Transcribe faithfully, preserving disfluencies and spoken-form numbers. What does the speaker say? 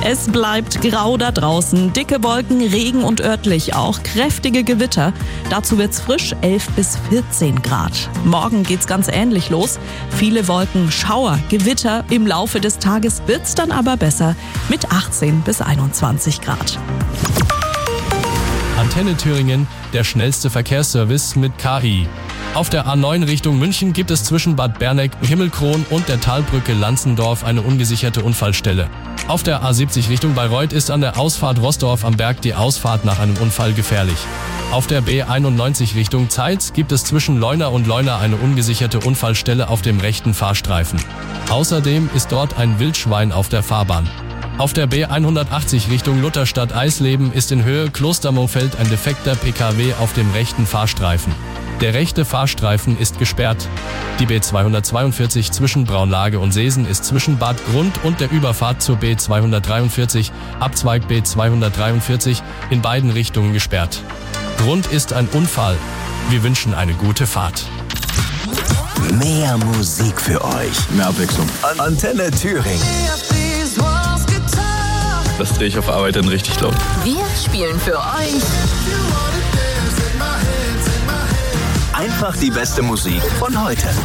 Es bleibt grau da draußen, dicke Wolken, Regen und örtlich auch kräftige Gewitter. Dazu wird's frisch, elf bis vierzehn Grad. Morgen geht's ganz ähnlich los. Viele Wolken, Schauer, Gewitter. Im Laufe des Tages wird's dann aber besser mit achtzehn bis einundzwanzig Grad. Antenne Thüringen, der schnellste Verkehrsservice mit K I. Auf der A neun Richtung München gibt es zwischen Bad Berneck, Himmelkron und der Talbrücke Lanzendorf eine ungesicherte Unfallstelle. Auf der A siebzig Richtung Bayreuth ist an der Ausfahrt Roßdorf am Berg die Ausfahrt nach einem Unfall gefährlich. Auf der B einundneunzig Richtung Zeitz gibt es zwischen Leuna und Leuna eine ungesicherte Unfallstelle auf dem rechten Fahrstreifen. Außerdem ist dort ein Wildschwein auf der Fahrbahn. Auf der B hundertachtzig Richtung Lutherstadt-Eisleben ist in Höhe Klostermofeld ein defekter P K W auf dem rechten Fahrstreifen. Der rechte Fahrstreifen ist gesperrt. Die B zweihundertzweiundvierzig zwischen Braunlage und Seesen ist zwischen Bad Grund und der Überfahrt zur B zweihundertdreiundvierzig, Abzweig B zweihundertdreiundvierzig, in beiden Richtungen gesperrt. Grund ist ein Unfall. Wir wünschen eine gute Fahrt. Mehr Musik für euch. Mehr Abwechslung. Antenne Thüringen. Das drehe ich auf Arbeit dann richtig laut. Wir spielen für euch Einfach die beste Musik von heute.